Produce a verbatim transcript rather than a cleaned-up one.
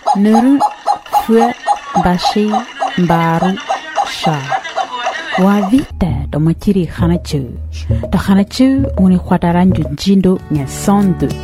Nuru fue bashi baru sha. Wa vita do machiri khanachu. Do khanachu uni khwataranju jindo nya sondu.